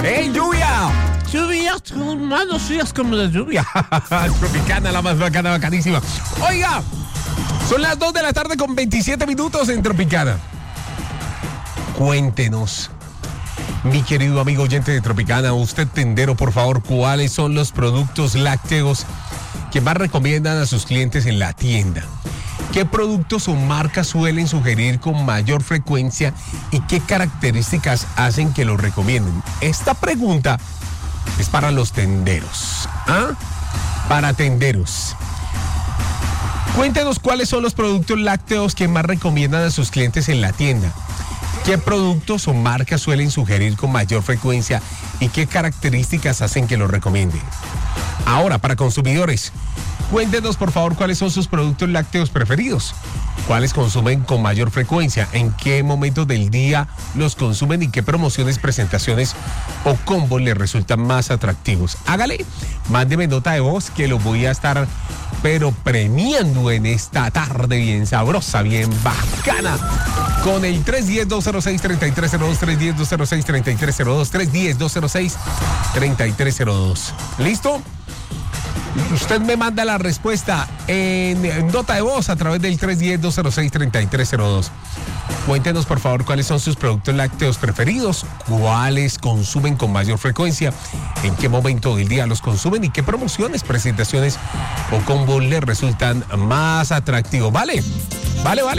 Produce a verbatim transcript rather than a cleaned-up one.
¡Hey, lluvia! Lluvias, manos frías como la lluvia. Tropicana, la más bacana, bacanísima. Oiga, son las dos de la tarde con veintisiete minutos en Tropicana. Cuéntenos, mi querido amigo oyente de Tropicana, usted tendero, por favor, ¿cuáles son los productos lácteos que más recomiendan a sus clientes en la tienda? ¿Qué productos o marcas suelen sugerir con mayor frecuencia y qué características hacen que los recomienden? Esta pregunta es para los tenderos. ¿Ah? Para tenderos. Cuéntenos cuáles son los productos lácteos que más recomiendan a sus clientes en la tienda. ¿Qué productos o marcas suelen sugerir con mayor frecuencia y qué características hacen que los recomienden? Ahora, para consumidores, cuéntenos por favor cuáles son sus productos lácteos preferidos, cuáles consumen con mayor frecuencia, en qué momentos del día los consumen y qué promociones, presentaciones o combos les resultan más atractivos. Hágale, mándeme nota de voz que lo voy a estar pero premiando en esta tarde bien sabrosa, bien bacana, con el tres uno cero, dos cero seis, tres tres cero dos, tres uno cero, dos cero seis, tres tres cero dos, tres uno cero, dos cero seis, tres tres cero dos. ¿Listo? Usted me manda la respuesta en, en nota de voz a través del tres uno cero, dos cero seis, tres tres cero dos. Cuéntenos por favor cuáles son sus productos lácteos preferidos, cuáles consumen con mayor frecuencia, en qué momento del día los consumen y qué promociones, presentaciones o combos les resultan más atractivos. ¿Vale? Vale, vale.